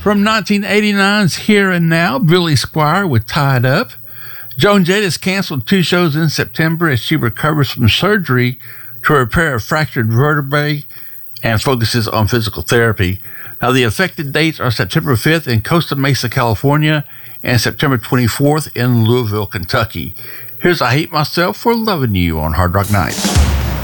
From 1989's Here and Now, Billy Squier with Tied Up. Joan Jett has canceled 2 shows in September as she recovers from surgery to repair a fractured vertebrae and focuses on physical therapy. Now, the affected dates are September 5th in Costa Mesa, California, and September 24th in Louisville, Kentucky. Here's I Hate Myself for Loving You on Hard Rock Nights.